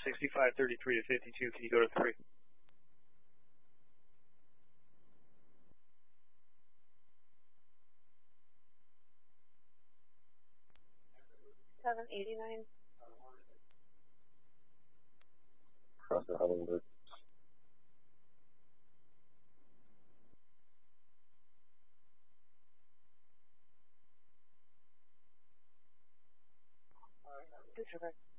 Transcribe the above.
6533 to 52, can you go to 3? Cross the Hollywood. Disregard.